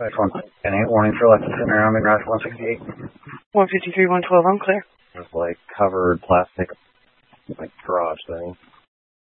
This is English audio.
iPhone 10 8 warning for left sitting around the garage 168. 153, 112, I'm clear. There's like covered plastic, like garage thing.